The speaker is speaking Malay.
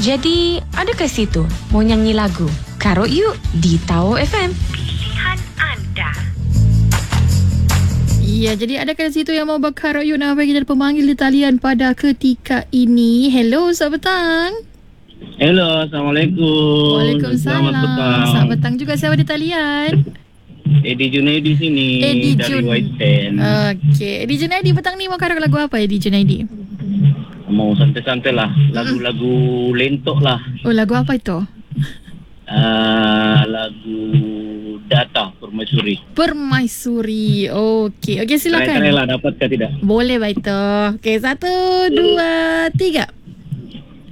Jadi, ada kat situ mau nyanyi lagu Karut Yuk di Tau FM. Pilihan anda. Ya, jadi ada kat situ yang mau berkarut yuk nak bagi kita pemanggil di talian pada ketika ini. Hello, selamat petang. Hello, Assalamualaikum. Waalaikumsalam. Selamat petang. Selamat petang juga, siapa di talian? Eddie Junaidi sini dari White Pen. Okey, Eddie Junaidi petang ni mau karut lagu apa Eddie Junaidi? Mau santai-santai lah, lagu-lagu lentok lah. Oh, lagu apa itu? Lagu Data Permaisuri. Permaisuri. Okey, silakan. Try lah, dapat ke tidak? Boleh baik tu. Okey, 1, 2, 3.